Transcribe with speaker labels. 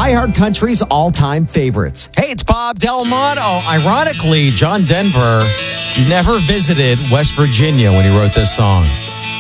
Speaker 1: iHeartCountry's all-time favorites. Hey, it's Bob Delamato. Ironically, John Denver never visited West Virginia when he wrote this song.